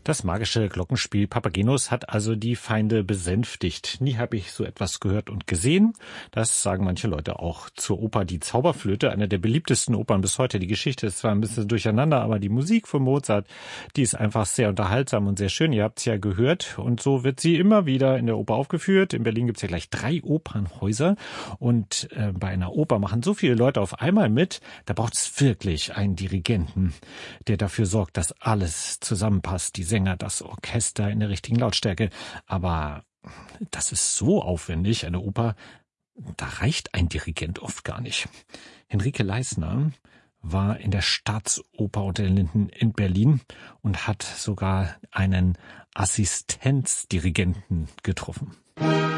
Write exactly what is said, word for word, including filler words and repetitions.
Das magische Glockenspiel Papagenos hat also die Feinde besänftigt. Nie habe ich so etwas gehört und gesehen. Das sagen manche Leute auch zur Oper Die Zauberflöte, eine der beliebtesten Opern bis heute. Die Geschichte ist zwar ein bisschen durcheinander, aber die Musik von Mozart, die ist einfach sehr unterhaltsam und sehr schön. Ihr habt es ja gehört und so wird sie immer wieder in der Oper aufgeführt. In Berlin gibt es ja gleich drei Opernhäuser und äh, bei einer Oper machen so viele Leute auf einmal mit. Da braucht es wirklich einen Dirigenten, der dafür sorgt, dass alles zusammenpasst. Die Sänger, das Orchester in der richtigen Lautstärke. Aber das ist so aufwendig, eine Oper, da reicht ein Dirigent oft gar nicht. Henrike Leisner war in der Staatsoper unter den Linden in Berlin und hat sogar einen Assistenzdirigenten getroffen.